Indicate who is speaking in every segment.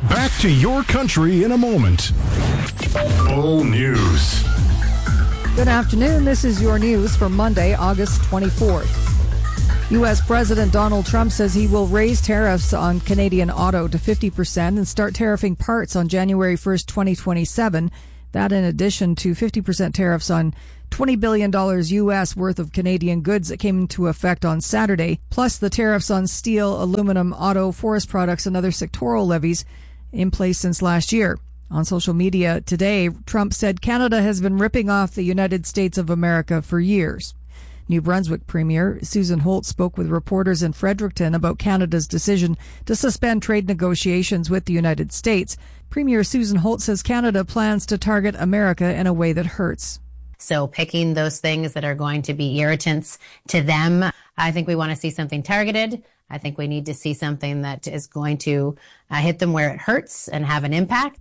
Speaker 1: Back to your country in a moment. Bull News.
Speaker 2: Good afternoon. This is your news for Monday, August 24th. U.S. President Donald Trump says he will raise tariffs on Canadian auto to 50% and start tariffing parts on January 1st, 2027. That in addition to 50% tariffs on $20 billion U.S. worth of Canadian goods that came into effect on Saturday, plus the tariffs on steel, aluminum, auto, forest products, and other sectoral levies in place since last year. On social media today, Trump said Canada has been ripping off the United States of America for years. New Brunswick Premier Susan Holt spoke with reporters in Fredericton about Canada's decision to suspend trade negotiations with the United States. Premier Susan Holt says Canada plans to target America in a way that hurts.
Speaker 3: So picking those things that are going to be irritants to them, I think we want to see something targeted. I think we need to see something that is going to hit them where it hurts and have an impact.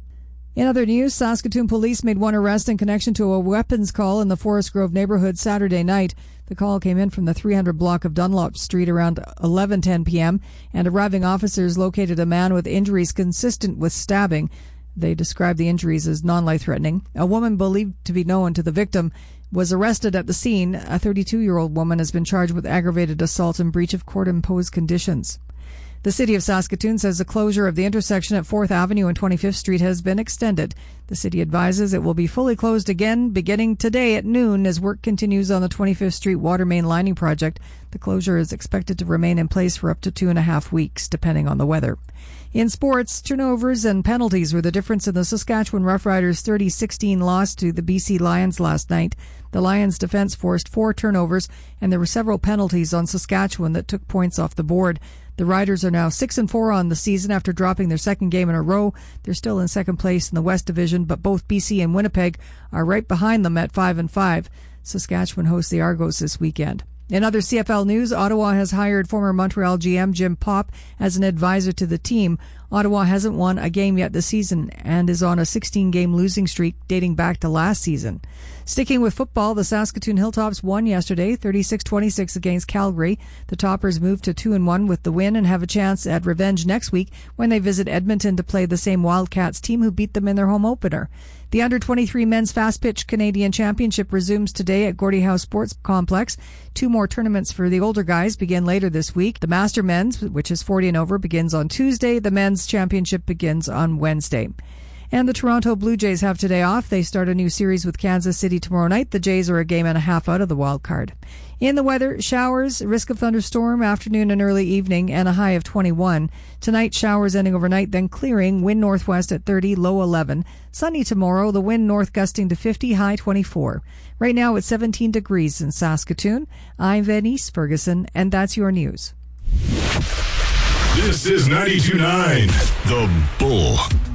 Speaker 2: In other news, Saskatoon police made one arrest in connection to a weapons call in the Forest Grove neighborhood Saturday night. The call came in from the 300 block of Dunlop Street around 11:10 p.m., and arriving officers located a man with injuries consistent with stabbing. They described the injuries as non-life-threatening. A woman believed to be known to the victim was arrested at the scene. A 32-year-old woman has been charged with aggravated assault and breach of court-imposed conditions. The City of Saskatoon says the closure of the intersection at 4th Avenue and 25th Street has been extended. The city advises it will be fully closed again beginning today at noon as work continues on the 25th Street water main lining project. The closure is expected to remain in place for up to 2.5 weeks, depending on the weather. In sports, turnovers and penalties were the difference in the Saskatchewan Roughriders' 30-16 loss to the BC Lions last night. The Lions' defense forced 4 turnovers, and there were several penalties on Saskatchewan that took points off the board. The Riders are now 6-4 on the season after dropping their second game in a row. They're still in second place in the West Division, but both BC and Winnipeg are right behind them at 5-5. Saskatchewan hosts the Argos this weekend. In other CFL news, Ottawa has hired former Montreal GM Jim Popp as an advisor to the team. Ottawa hasn't won a game yet this season and is on a 16-game losing streak dating back to last season. Sticking with football, the Saskatoon Hilltops won yesterday, 36-26 against Calgary. The Toppers moved to 2-1 with the win and have a chance at revenge next week when they visit Edmonton to play the same Wildcats team who beat them in their home opener. The Under-23 Men's Fast Pitch Canadian Championship resumes today at Gordie Howe Sports Complex. 2 more tournaments for the older guys begin later this week. The Master Men's, which is 40 and over, begins on Tuesday. The Men's Championship begins on Wednesday. And the Toronto Blue Jays have today off. They start a new series with Kansas City tomorrow night. The Jays are a game and a half out of the wild card. In the weather, showers, risk of thunderstorm, afternoon and early evening, and a high of 21. Tonight, showers ending overnight, then clearing, wind northwest at 30, low 11. Sunny tomorrow, the wind north gusting to 50, high 24. Right now, it's 17 degrees in Saskatoon. I'm Venice Ferguson, and that's your news.
Speaker 1: This is 92.9 The Bull.